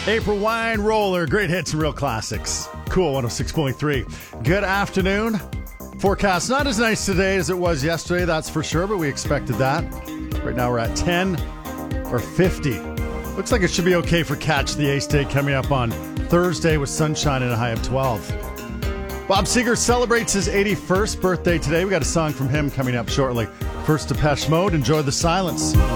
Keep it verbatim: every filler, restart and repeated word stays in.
April Wine Roller, great hits and real classics. Cool one oh six point three. Good afternoon. Forecast not as nice today as it was yesterday, that's for sure, but we expected that. Right now we're at ten or fifty. Looks like it should be okay for Catch the Ace Day coming up on Thursday with sunshine and a high of twelve. Bob Seger celebrates his eighty-first birthday today. We got a song from him coming up shortly. First, Depeche Mode, Enjoy the Silence.